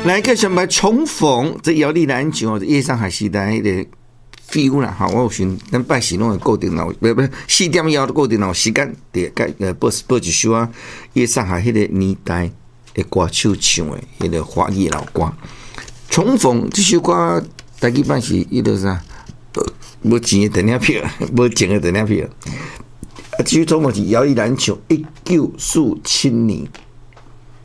来个上摆重逢，这摇力篮球，夜上海时代的 feel 啦，哈，我有想咱拜时拢会固定了，不4点以后固定了时间，播一首啊，夜上海迄个年代的歌手唱的迄个华语老歌。重逢这首歌，台语版是伊个啥？无钱的电影票，无钱的电影票。啊，这首重逢是摇力篮球，1947年。